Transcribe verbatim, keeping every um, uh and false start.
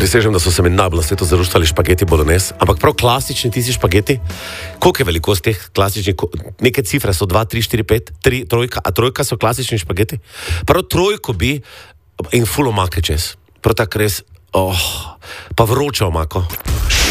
Prisežem, da so se mi najbolj na svetu zaruštali špageti bolognese, ampak prav klasični tisti špageti. Koliko je velikost teh klasičnih? Neke cifre so dva, tri, štiri, pet, tri, trojka, a trojka so klasični špageti. Prav trojko bi in ful omake čez. Prav tak res, oh, pa vročo omako.